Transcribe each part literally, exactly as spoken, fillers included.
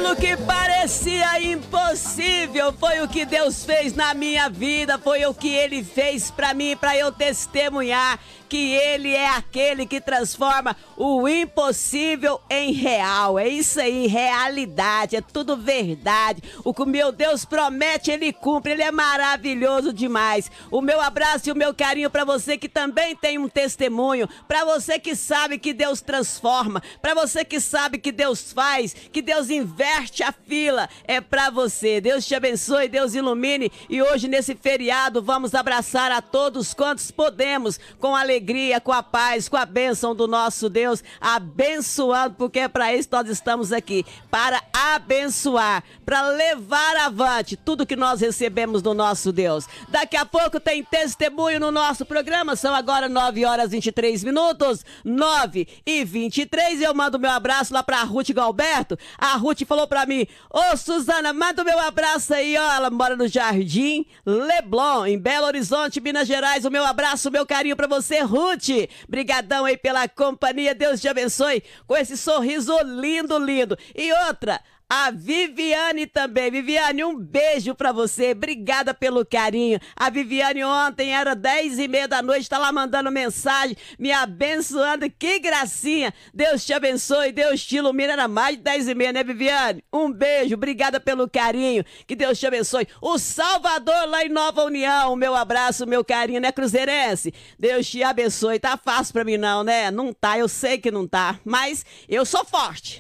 Aquilo que parecia impossível foi o que Deus fez na minha vida, foi o que Ele fez pra mim, pra eu testemunhar que Ele é aquele que transforma o impossível em real. É isso aí, realidade, é tudo verdade. O que o meu Deus promete, Ele cumpre, Ele é maravilhoso demais. O meu abraço e o meu carinho pra você que também tem um testemunho, pra você que sabe que Deus transforma, pra você que sabe que Deus faz, que Deus inverte a fila, é pra você. Deus te abençoe, Deus ilumine, e hoje nesse feriado vamos abraçar a todos quantos podemos, com alegria, alegria, com a paz, com a bênção do nosso Deus, abençoando, porque é para isso nós estamos aqui, para abençoar, para levar avante tudo que nós recebemos do nosso Deus. Daqui a pouco tem testemunho no nosso programa, são agora nove horas e vinte e três minutos, nove e vinte e três, eu mando meu abraço lá para a Ruth Galberto. A Ruth falou para mim: ô Suzana, manda o meu abraço aí, ó, ela mora no Jardim Leblon, em Belo Horizonte, Minas Gerais. O meu abraço, o meu carinho para você, Ruth, brigadão aí pela companhia, Deus te abençoe com esse sorriso lindo, lindo. E outra, a Viviane também. Viviane, um beijo pra você, obrigada pelo carinho. A Viviane ontem era dez e meia da noite, tá lá mandando mensagem, me abençoando, que gracinha. Deus te abençoe, Deus te ilumina. Era mais de dez e meia, né, Viviane? Um beijo, obrigada pelo carinho, que Deus te abençoe. O Salvador lá em Nova União, meu abraço, meu carinho, né, cruzeirense? Deus te abençoe. Tá fácil pra mim não, né? Não tá, eu sei que não tá, mas eu sou forte.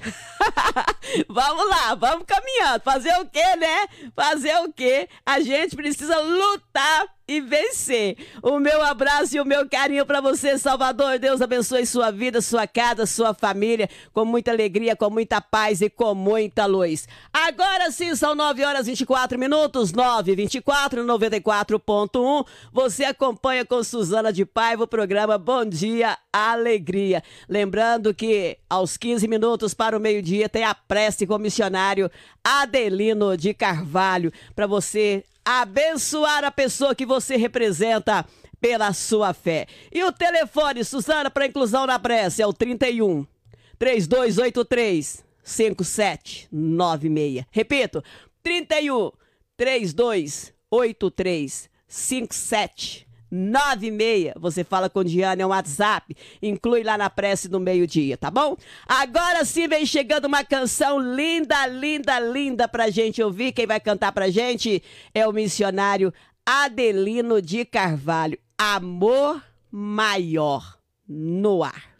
Vamos lá, vamos caminhando. Fazer o quê, né? Fazer o quê? A gente precisa lutar e vencer. O meu abraço e o meu carinho para você, Salvador. Deus abençoe sua vida, sua casa, sua família, com muita alegria, com muita paz e com muita luz. Agora sim, são nove horas e vinte e quatro minutos, nove e vinte e quatro, noventa e quatro ponto um. Você acompanha com Suzana de Paiva o programa Bom Dia Alegria. Lembrando que aos quinze minutos para o meio-dia tem a prece com o missionário Adelino de Carvalho, para você abençoar a pessoa que você representa pela sua fé. E o telefone, Suzana, para inclusão na prece é o trinta e um, três dois oito três, cinco sete nove seis. Repito, trinta e um, três dois oito três, cinco sete nove seis. Você fala com Diana, é um WhatsApp, inclui lá na prece do meio-dia, tá bom? Agora sim vem chegando uma canção linda, linda, linda pra gente ouvir. Quem vai cantar pra gente é o missionário Adelino de Carvalho. Amor Maior, no ar.